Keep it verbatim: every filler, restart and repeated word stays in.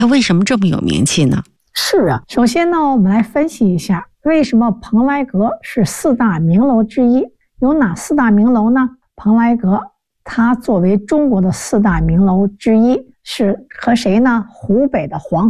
它为什么这么有名气呢？ 是啊，首先呢，我们来分析一下为什么蓬莱阁是四大名楼之一。有哪四大名楼呢？蓬莱阁它作为中国的四大名楼之一，是和谁呢？湖北的黄